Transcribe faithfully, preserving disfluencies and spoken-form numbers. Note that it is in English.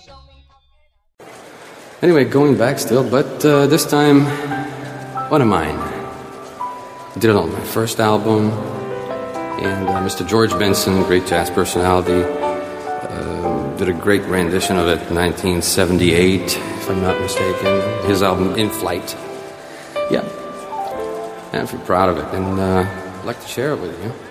Anyway, going back still, but uh, this time, one of mine. I did it on my first album, and uh, Mister George Benson, great jazz personality, uh, did a great rendition of it in nineteen seventy-eight, if I'm not mistaken. His album, In Flight. Yeah. And I'm pretty proud of it, and uh, I'd like to share it with you.